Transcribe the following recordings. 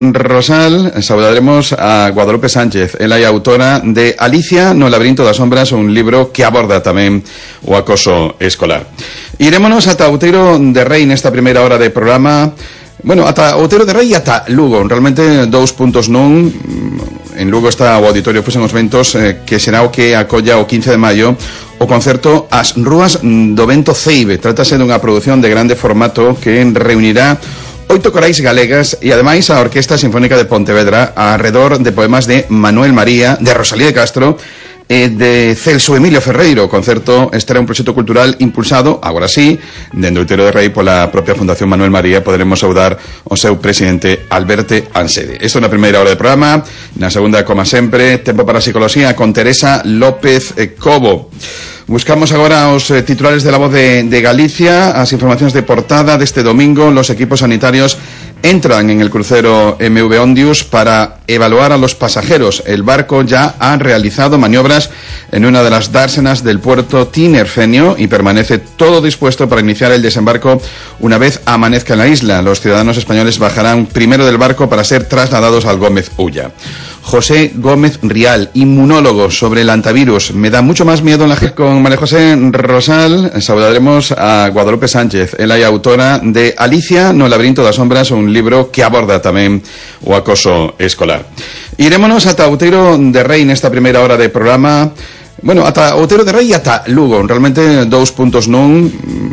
Rosal, saludaremos a Guadalupe Sánchez. Ela é autora de Alicia no labirinto das sombras, un libro que aborda tamén o acoso escolar. Irémonos ata Outeiro de Rei nesta primeira hora de programa. Bueno, ata Outeiro de Rei e ata Lugo. Realmente dous puntos nun. En Lugo está o Auditorio Fusen os Ventos, que será o que acolla o 15 de maio o concerto As Rúas do Vento Ceibe. Trátase dunha produción de grande formato que reunirá 8 corais galegas e ademais a Orquesta Sinfónica de Pontevedra arredor de poemas de Manuel María, de Rosalía de Castro e de Celso Emilio Ferreiro. O concerto estará un proxecto cultural impulsado, agora sí, dende Outeiro de Rei pola propia Fundación Manuel María. Poderemos saudar o seu presidente Alberte Ansede. Isto na primeira hora de programa. Na segunda, como sempre, tempo para a psicología con Teresa López Cobo. Buscamos agora os titulares de La Voz de Galicia, as informacións de portada deste domingo. Los equipos sanitarios entran en el crucero MV Ondius para evaluar a los pasajeros. El barco ya ha realizado maniobras en una de las dársenas del puerto Tinerfeño y permanece todo dispuesto para iniciar el desembarco una vez amanezca en la isla. Los ciudadanos españoles bajarán primero del barco para ser trasladados al Gómez Ulla. José Gómez Rial, inmunólogo sobre el antivirus. Me da mucho más miedo en la gente. Con María José Rosal, saludaremos a Guadalupe Sánchez. Ela é autora de Alicia no labirinto das sombras, un libro que aborda tamén o acoso escolar. Irémonos ata Outeiro de Rei nesta primeira hora de programa. Bueno, ata Outeiro de Rei e ata Lugo. Realmente dous puntos nun.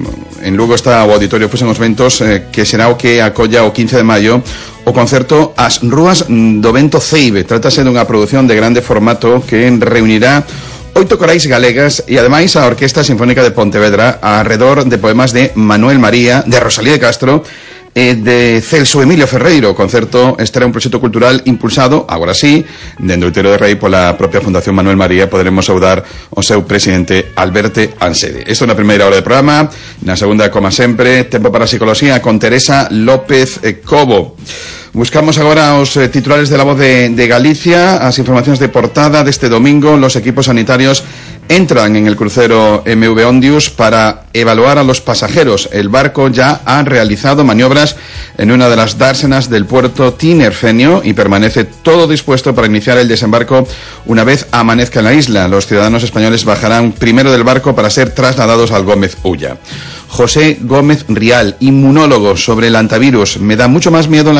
En Lugo está o Auditorio Fusen os Ventos, que será o que acolla o 15 de maio o concerto As Rúas do Vento Ceibe. Trátase dunha produción de grande formato que reunirá 8 corais galegas e ademais a Orquesta Sinfónica de Pontevedra arredor de poemas de Manuel María, de Rosalía de Castro e de Celso Emilio Ferreiro. O concerto estará un proxecto cultural impulsado, agora sí, dende Outeiro de Rei pola propia Fundación Manuel María. Poderemos saudar o seu presidente Alberte Ansede. Isto na primeira hora de programa. Na segunda, como sempre, tempo para a psicología con Teresa López Cobo. Buscamos agora os titulares de La Voz de Galicia, as informacións de portada deste domingo. Los equipos sanitarios entran en el crucero MV Ondius para evaluar a los pasajeros. El barco ya ha realizado maniobras en una de las dársenas del puerto Tinerfeño y permanece todo dispuesto para iniciar el desembarco una vez amanezca en la isla. Los ciudadanos españoles bajarán primero del barco para ser trasladados al Gómez Ulla. José Gómez Rial, inmunólogo sobre el antivirus. Me da mucho más miedo en la